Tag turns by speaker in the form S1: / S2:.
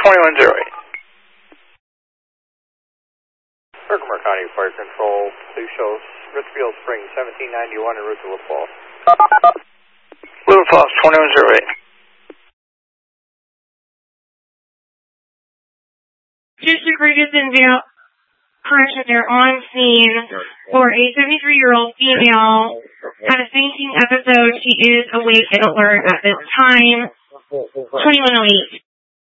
S1: 2108.
S2: Herkimer County Fire Control, please show Richfield Springs 1791 en route to Little Falls.
S1: Little Falls, 2108.
S3: Just a Ferguson correction, they're on scene for a 73-year-old female, had a fainting episode. She is awake at alert at this time. 2108.